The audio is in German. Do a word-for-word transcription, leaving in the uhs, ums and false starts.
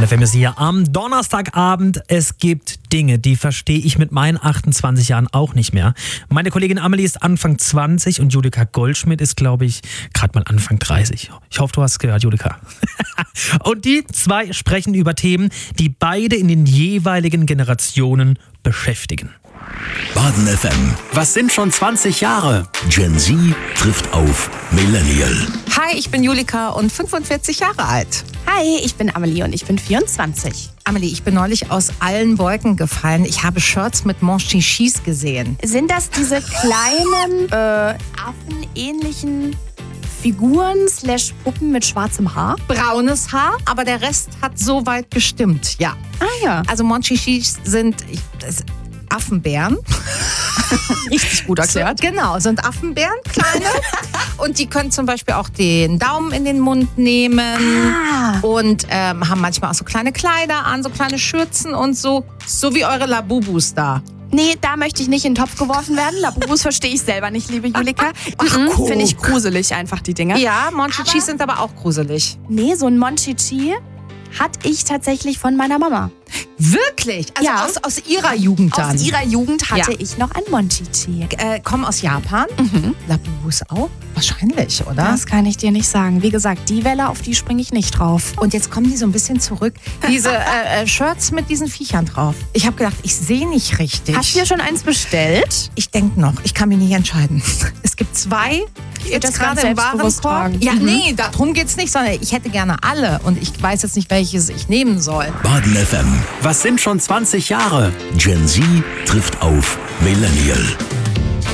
Baden F M ist hier am Donnerstagabend. Es gibt Dinge, die verstehe ich mit meinen achtundzwanzig Jahren auch nicht mehr. Meine Kollegin Amelie ist Anfang zwanzig und Julika Goldschmidt ist, glaube ich, gerade mal Anfang dreißig. Ich hoffe, du hast es gehört, Julika. Und die zwei sprechen über Themen, die beide in den jeweiligen Generationen beschäftigen. Baden F M. Was sind schon zwanzig Jahre? Gen Z trifft auf Millennial. Hi, ich bin Julika und fünfundvierzig Jahre alt. Hi, ich bin Amelie und ich bin vierundzwanzig. Amelie, ich bin neulich aus allen Wolken gefallen. Ich habe Shirts mit Monchichis gesehen. Sind das diese kleinen, äh, affenähnlichen Figuren slash Puppen mit schwarzem Haar? Braunes Haar, aber der Rest hat soweit gestimmt, ja. Ah ja. Also Monchichis sind ich, das, Affenbären. Richtig gut erklärt. So, genau, sind Affenbären, kleine. Und die können zum Beispiel auch den Daumen in den Mund nehmen. Ah. Und ähm, haben manchmal auch so kleine Kleider an, so kleine Schürzen und so. So wie eure Labubus da. Nee, da möchte ich nicht in den Topf geworfen werden. Labubus verstehe ich selber nicht, liebe Julika. Ach, mhm, guck. Finde ich gruselig einfach, die Dinger. Ja, Monchichis sind aber auch gruselig. Nee, so ein Monchichi hatte ich tatsächlich von meiner Mama. Wirklich? Also Ja. aus, aus ihrer Jugend dann? Aus ihrer Jugend hatte Ja. ich noch ein Monchichi. Äh, kommen aus Japan? Mhm. Labubus auch? Wahrscheinlich, oder? Das kann ich dir nicht sagen. Wie gesagt, die Welle, auf die springe ich nicht drauf. Und jetzt kommen die so ein bisschen zurück. Diese äh, äh, Shirts mit diesen Viechern drauf. Ich habe gedacht, ich sehe nicht richtig. Hast du dir schon eins bestellt? Ich denke noch, ich kann mich nicht entscheiden. Es gibt zwei. würd Jetzt das ganz gerade im selbstbewusst Warenkorb. tragen. Ja, Mhm. nee, darum geht's nicht, sondern ich hätte gerne alle. Und ich weiß jetzt nicht, welches ich nehmen soll. Baden F M. Was sind schon zwanzig Jahre? Gen Z trifft auf Millennial.